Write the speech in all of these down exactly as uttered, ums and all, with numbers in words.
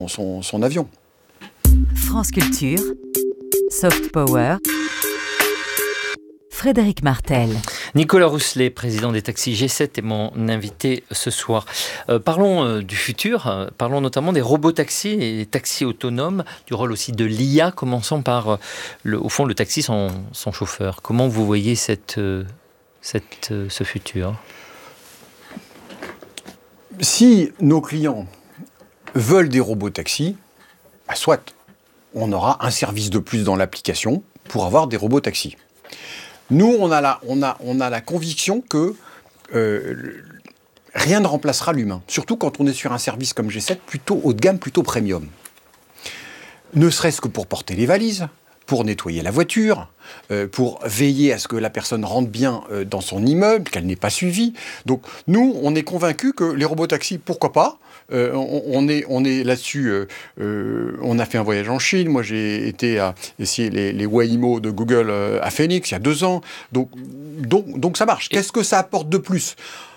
son, son avion. France Culture, Soft Power, Frédéric Martel. Nicolas Rousselet, président des taxis G sept, est mon invité ce soir. Euh, parlons euh, du futur, euh, parlons notamment des robotaxis et des taxis autonomes, du rôle aussi de l'I A, commençant par, euh, le, au fond, le taxi sans, sans chauffeur. Comment vous voyez cette, euh, cette, euh, ce futur ? Si nos clients veulent des robotaxis, bah soit on aura un service de plus dans l'application pour avoir des robotaxis. Nous, on a la, on a, on a la conviction que euh, rien ne remplacera l'humain. Surtout quand on est sur un service comme G sept, plutôt haut de gamme, plutôt premium. Ne serait-ce que pour porter les valises, pour nettoyer la voiture, euh, pour veiller à ce que la personne rentre bien euh, dans son immeuble, qu'elle n'ait pas suivi. Donc nous, on est convaincus que les robotaxis, pourquoi pas ? Euh, on, on est, on est là-dessus. Euh, euh, on a fait un voyage en Chine. Moi, j'ai été à essayer les, les Waymo de Google euh, à Phoenix il y a deux ans. Donc, donc, donc ça marche. Qu'est-ce que ça apporte de plus ?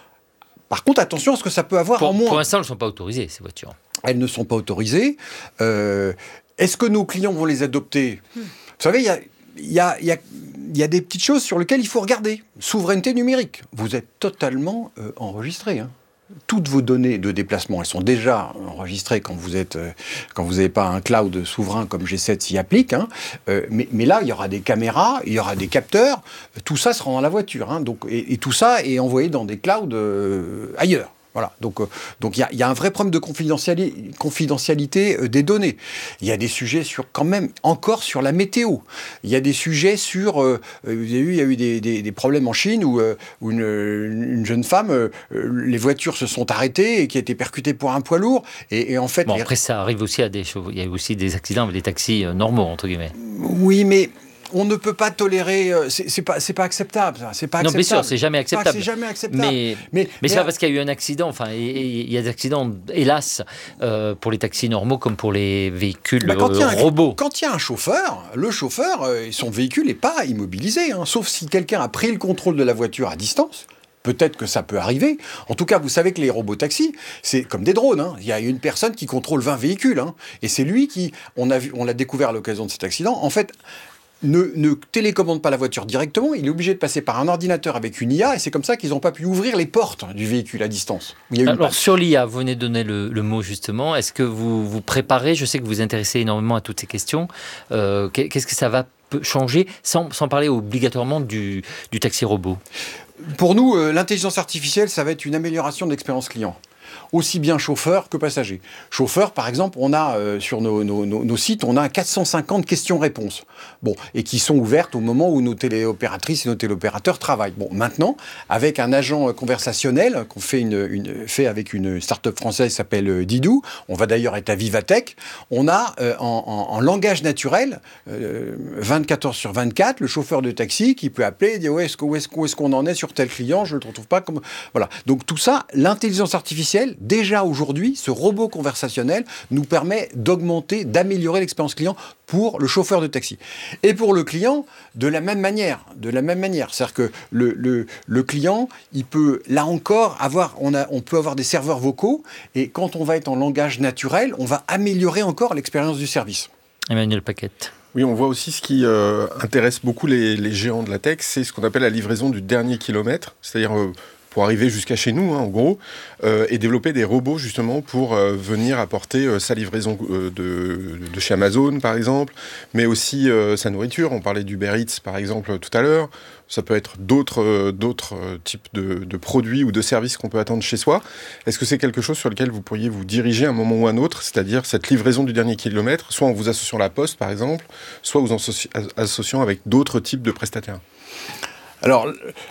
Par contre, attention à ce que ça peut avoir pour, en moins. Pour l'instant, elles ne sont pas autorisées, ces voitures. Elles ne sont pas autorisées. Euh, est-ce que nos clients vont les adopter ? hmm. Vous savez, il y a, y, a, y, a, y a des petites choses sur lesquelles il faut regarder. Souveraineté numérique. Vous êtes totalement euh, enregistré, hein. Toutes vos données de déplacement, elles sont déjà enregistrées quand vous êtes, euh, quand vous n'avez pas un cloud souverain comme G sept s'y applique. Hein. Euh, mais, mais là, il y aura des caméras, il y aura des capteurs. Tout ça sera dans la voiture. Hein. Donc, et, et tout ça est envoyé dans des clouds euh, ailleurs. Voilà, donc il euh, donc y, y a un vrai problème de confidentiali- confidentialité euh, des données. Il y a des sujets sur, quand même, encore sur la météo. Il y a des sujets sur... Euh, vous avez vu, il y a eu des, des, des problèmes en Chine où, euh, où une, une jeune femme, euh, les voitures se sont arrêtées et qui a été percutée pour un poids lourd. Et, et en fait... Bon, les... après, ça arrive aussi à des choses. Il y a aussi des accidents avec des taxis normaux, entre guillemets. Oui, mais... on ne peut pas tolérer, c'est, c'est pas, c'est pas acceptable. Ça. C'est pas acceptable. Non, bien sûr, c'est jamais acceptable. C'est jamais acceptable. Mais, mais, mais c'est pas parce qu'il y a eu un accident. Enfin, il y a des accidents, hélas, euh, pour les taxis normaux comme pour les véhicules bah, quand euh, un, robots. Quand il y a un chauffeur, le chauffeur, euh, son véhicule n'est pas immobilisé, hein, sauf si quelqu'un a pris le contrôle de la voiture à distance. Peut-être que ça peut arriver. En tout cas, vous savez que les robotaxis, c'est comme des drones. Hein. Il y a une personne qui contrôle vingt véhicules. Hein, et c'est lui qui, on, a vu, on l'a découvert à l'occasion de cet accident, en fait... Ne, ne télécommande pas la voiture directement, il est obligé de passer par un ordinateur avec une I A, et c'est comme ça qu'ils n'ont pas pu ouvrir les portes du véhicule à distance. Alors sur l'I A, vous venez de donner le, le mot justement, est-ce que vous vous préparez, je sais que vous vous intéressez énormément à toutes ces questions, euh, qu'est-ce que ça va changer, sans, sans parler obligatoirement du, du taxi robot ? Pour nous, euh, l'intelligence artificielle, ça va être une amélioration de l'expérience client. Aussi bien chauffeur que passager. Chauffeur, par exemple, on a euh, sur nos, nos, nos, nos sites, on a quatre cent cinquante questions-réponses. Bon, et qui sont ouvertes au moment où nos téléopératrices et nos téléopérateurs travaillent. Bon, maintenant, avec un agent conversationnel qu'on fait, une, une, fait avec une start-up française qui s'appelle euh, Didou, on va d'ailleurs être à Vivatech, on a euh, en, en, en langage naturel, euh, vingt-quatre heures sur vingt-quatre, le chauffeur de taxi qui peut appeler et dire ouais, est-ce, où, est-ce, où est-ce qu'on en est sur tel client, je ne le retrouve pas. Comme... Voilà. Donc tout ça, l'intelligence artificielle, déjà aujourd'hui, ce robot conversationnel nous permet d'augmenter, d'améliorer l'expérience client pour le chauffeur de taxi. Et pour le client, de la même manière. De la même manière. C'est-à-dire que le, le, le client, il peut, là encore, avoir, on, a, on peut avoir des serveurs vocaux, et quand on va être en langage naturel, on va améliorer encore l'expérience du service. Emmanuel Paquette. Oui, on voit aussi ce qui euh, intéresse beaucoup les, les géants de la tech, c'est ce qu'on appelle la livraison du dernier kilomètre, c'est-à-dire... Euh, pour arriver jusqu'à chez nous, hein, en gros, euh, et développer des robots, justement, pour euh, venir apporter euh, sa livraison euh, de, de chez Amazon, par exemple, mais aussi euh, sa nourriture. On parlait d'Uber Eats, par exemple, tout à l'heure. Ça peut être d'autres, euh, d'autres euh, types de, de produits ou de services qu'on peut attendre chez soi. Est-ce que c'est quelque chose sur lequel vous pourriez vous diriger à un moment ou à un autre, c'est-à-dire cette livraison du dernier kilomètre, soit en vous associant à la Poste, par exemple, soit vous en associ- associant avec d'autres types de prestataires ? Alors...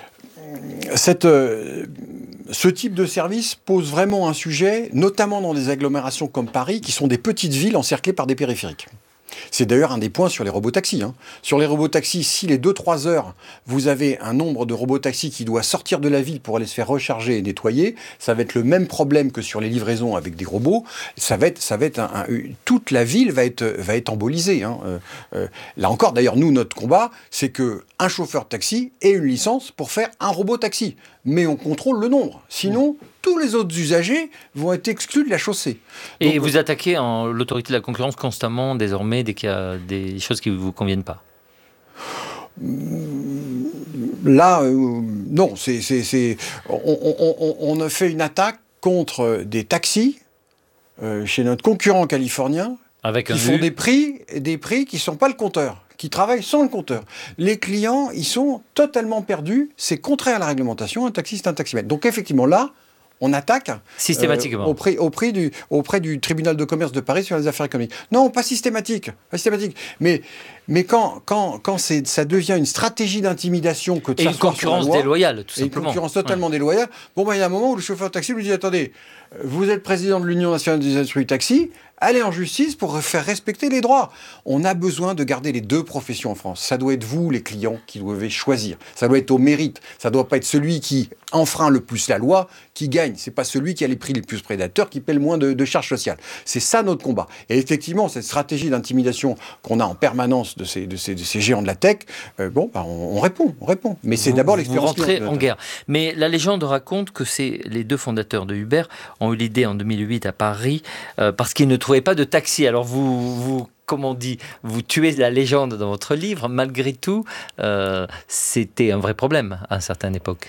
Cette, euh, ce type de service pose vraiment un sujet, notamment dans des agglomérations comme Paris, qui sont des petites villes encerclées par des périphériques. C'est d'ailleurs un des points sur les robotaxis. Hein. Sur les robotaxis, si les deux trois heures, vous avez un nombre de robotaxis qui doit sortir de la ville pour aller se faire recharger et nettoyer, ça va être le même problème que sur les livraisons avec des robots. Ça va être, ça va être un, un, toute la ville va être, va être embolisée. Hein. Euh, euh, là encore, d'ailleurs, nous, notre combat, c'est qu'un chauffeur de taxi ait une licence pour faire un robot taxi. Mais on contrôle le nombre. Sinon... tous les autres usagers vont être exclus de la chaussée. Et Donc, vous attaquez en l'autorité de la concurrence constamment, désormais, dès qu'il y a des choses qui ne vous conviennent pas? Là, euh, non, c'est, c'est, c'est, on, on, on, on a fait une attaque contre des taxis euh, chez notre concurrent californien Avec qui un font U. des prix, des prix qui ne sont pas le compteur, qui travaillent sans le compteur. Les clients, ils sont totalement perdus. C'est contraire à la réglementation. Un taxi, c'est un taximètre. Donc effectivement, là, on attaque Systématiquement. euh, auprès, auprès, du, auprès du tribunal de commerce de Paris sur les affaires économiques. Non, pas systématique. Pas systématique. Mais, mais quand, quand, quand c'est, ça devient une stratégie d'intimidation que de Et une s'asseoir sur la concurrence loi, déloyale, tout et une simplement. concurrence totalement ouais. déloyale, bon, ben, il y a un moment où le chauffeur de taxi lui dit « Attendez, vous êtes président de l'Union nationale des industries du taxi, allez en justice pour faire respecter les droits. » On a besoin de garder les deux professions en France. Ça doit être vous, les clients, qui devez choisir. Ça doit être au mérite. Ça ne doit pas être celui qui enfreint le plus la loi qui gagne. C'est pas celui qui a les prix les plus prédateurs qui paie le moins de, de charges sociales. C'est ça notre combat. Et effectivement, cette stratégie d'intimidation qu'on a en permanence de ces, de ces, de ces géants de la tech, euh, bon, bah, on, on répond, on répond. Mais c'est Vous- d'abord l'expérience. Vous rentrez client. en guerre. Mais la légende raconte que c'est les deux fondateurs de Uber ont eu l'idée en deux mille huit à Paris euh, parce qu'ils ne trouvaient pas de taxi. Alors vous, vous, comme on dit, vous tuez la légende dans votre livre. Malgré tout, euh, c'était un vrai problème à une certaine époque.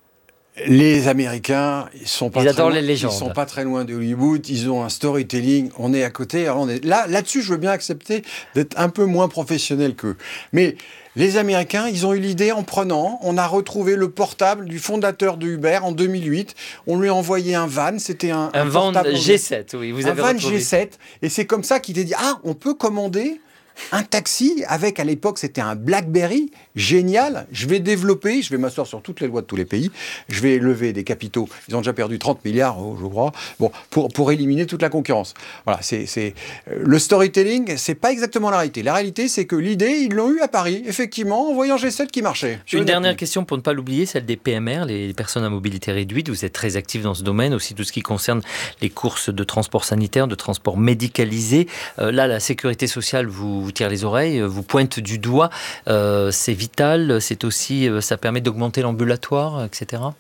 Les Américains, ils sont pas Ils très adorent loin, les légendes. Ils sont pas très loin de Hollywood. Ils ont un storytelling. On est à côté. Alors on est là, là-dessus, je veux bien accepter d'être un peu moins professionnel qu'eux. Mais les Américains, ils ont eu l'idée en prenant. On a retrouvé le portable du fondateur de Uber en deux mille huit. On lui a envoyé un van. C'était un, Un, un van portable G sept, oui, vous un avez van retrouvé. G sept. Et c'est comme ça qu'il a dit ah, on peut commander un taxi avec, à l'époque, c'était un BlackBerry, génial, je vais développer, je vais m'asseoir sur toutes les lois de tous les pays, je vais lever des capitaux, ils ont déjà perdu trente milliards, oh, je crois, bon, pour, pour éliminer toute la concurrence. Voilà, c'est, c'est, le storytelling, c'est pas exactement la réalité. La réalité, c'est que l'idée, ils l'ont eu à Paris, effectivement, en voyant G sept qui marchait. Une dernière question pour ne pas l'oublier, celle des P M R, les personnes à mobilité réduite. Vous êtes très actif dans ce domaine, aussi tout ce qui concerne les courses de transport sanitaire, de transport médicalisé. Euh, là, la sécurité sociale vous, vous tire les oreilles, vous pointe du doigt. Euh, c'est vital, c'est aussi, ça permet d'augmenter l'ambulatoire, et cetera.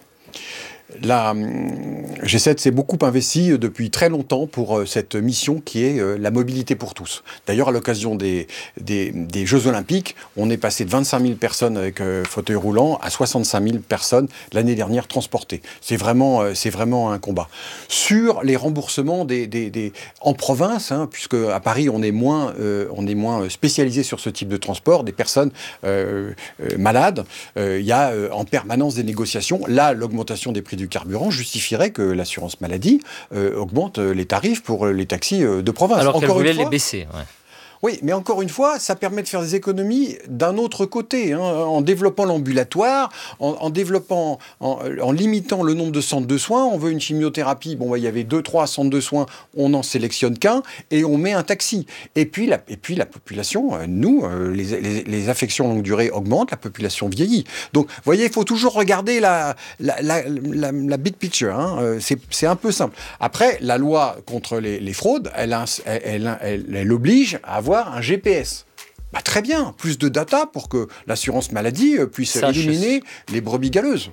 La G sept s'est beaucoup investi depuis très longtemps pour cette mission qui est la mobilité pour tous. D'ailleurs, à l'occasion des, des, des Jeux Olympiques, on est passé de vingt-cinq mille personnes avec euh, fauteuil roulant à soixante-cinq mille personnes l'année dernière transportées. C'est vraiment, euh, c'est vraiment un combat. Sur les remboursements des, des, des, en province, hein, puisque à Paris, on est moins, euh, on est moins spécialisé sur ce type de transport, des personnes euh, euh, malades, il euh, y a euh, en permanence des négociations. Là, l'augmentation des prix du carburant justifierait que l'assurance maladie euh, augmente les tarifs pour les taxis euh, de province. Alors qu'elle Encore voulait une fois, les baisser. Ouais. Oui, mais encore une fois, ça permet de faire des économies d'un autre côté, hein, en développant l'ambulatoire, en, en développant, en, en limitant le nombre de centres de soins. On veut une chimiothérapie, bon, il y avait deux, trois centres de soins, on n'en sélectionne qu'un et on met un taxi. Et puis la, et puis la population, euh, nous, euh, les, les, les affections longue durée augmentent, la population vieillit. Donc, vous voyez, il faut toujours regarder la, la, la, la, la big picture. Hein. Euh, c'est, c'est un peu simple. Après, la loi contre les, les fraudes, elle, elle, elle, elle, elle oblige à avoir un G P S. Bah, très bien, plus de data pour que l'assurance maladie puisse Sache. éliminer les brebis galeuses.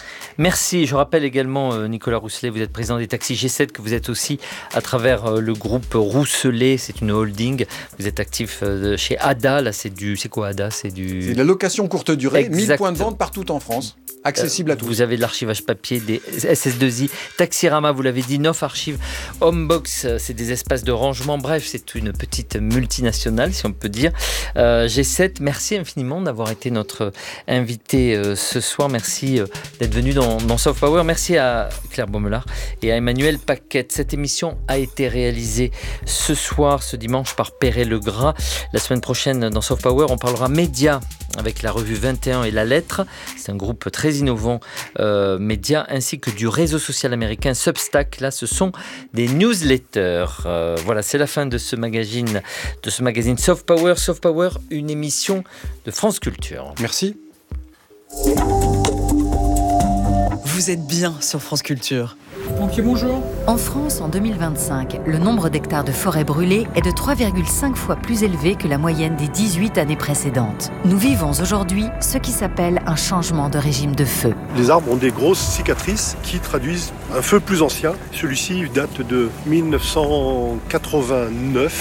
Merci. Je rappelle également, euh, Nicolas Rousselet, vous êtes président des taxis G sept, que vous êtes aussi à travers euh, le groupe Rousselet, c'est une holding. Vous êtes actif euh, chez A D A. Là, c'est du, c'est quoi A D A? C'est du. C'est de la location courte durée, Exact. mille points de vente partout en France, accessible euh, à tous. Vous avez de l'archivage papier, des S S deux I, Taxirama, vous l'avez dit, Neuf Archives, Homebox, euh, c'est des espaces de rangement. Bref, c'est une petite multinationale, si on peut dire. Euh, G sept, merci infiniment d'avoir été notre invité euh, ce soir. Merci euh, d'être venu dans Dans Soft Power. Merci à Claire Baumelard et à Emmanuel Paquette. Cette émission a été réalisée ce soir, ce dimanche, par Perret Legras. La semaine prochaine, dans Soft Power, on parlera médias avec la revue vingt et un et La Lettre. C'est un groupe très innovant, euh, médias, ainsi que du réseau social américain Substack. Là, ce sont des newsletters. Euh, voilà, c'est la fin de ce magazine, de ce magazine Soft Power. Soft Power, une émission de France Culture. Merci. Vous êtes bien sur France Culture. Pompier, bonjour. En France, en deux mille vingt-cinq, le nombre d'hectares de forêts brûlées est de trois virgule cinq fois plus élevé que la moyenne des dix-huit années précédentes. Nous vivons aujourd'hui ce qui s'appelle un changement de régime de feu. Les arbres ont des grosses cicatrices qui traduisent un feu plus ancien. Celui-ci date de mille neuf cent quatre-vingt-neuf.